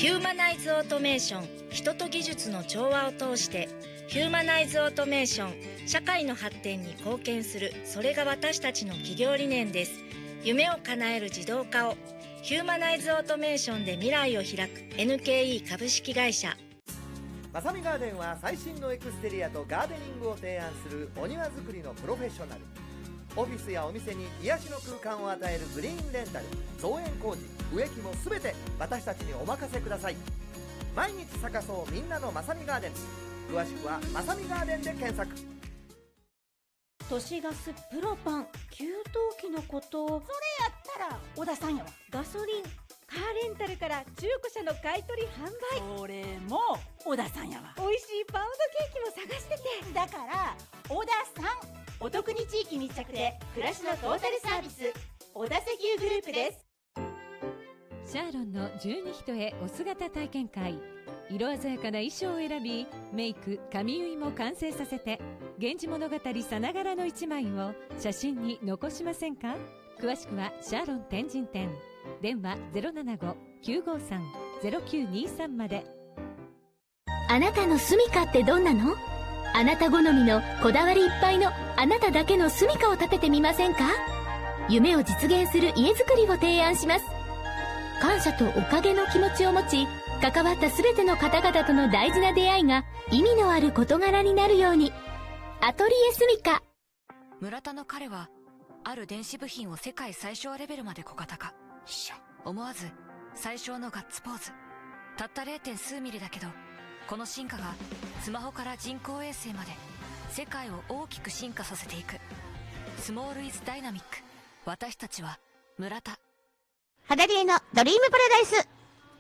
ヒューマナイズオートメーション、人と技術の調和を通してヒューマナイズオートメーション、社会の発展に貢献する、それが私たちの企業理念です。夢を叶える自動化をヒューマナイズオートメーションで未来を開く NKE 株式会社。 まさみガーデンは最新のエクステリアとガーデニングを提案するお庭作りのプロフェッショナル。オフィスやお店に癒しの空間を与えるグリーンレンタル、造園工事、植木も全て私たちにお任せください。毎日咲かそうみんなのまさみガーデン。詳しくはまさみガーデンで検索。 都市ガスプロパン給湯器のこと、 それやったら小田さんやわ。 ガソリンカーレンタルから中古車の買い取り販売、 それも小田さんやわ。 美味しいパウンドケーキも探してて、 だから小田さん、お得に地域密着で暮らしのトータルサービス、小田石油グループです。 シャーロンの十二人へお姿体験会。色鮮やかな衣装を選び、メイク髪結いも完成させて、源氏物語さながらの一枚を写真に残しませんか？詳しくはシャーロン天神店、電話 075-953-0923 まで。 あなたの住処ってどんなの？あなた好みのこだわりいっぱいのあなただけの住処を建ててみませんか？夢を実現する家づくりを提案します。感謝とおかげの気持ちを持ち、関わったすべての方々との大事な出会いが意味のある事柄になるように。アトリエ住処。 村田の彼はある電子部品を世界最小レベルまで小型化。思わず最小のガッツポーズ。たった 0. 数ミリだけど、この進化がスマホから人工衛星まで世界を大きく進化させていく。スモールイズダイナミック。私たちは村田。 肌リエのドリームパラダイス。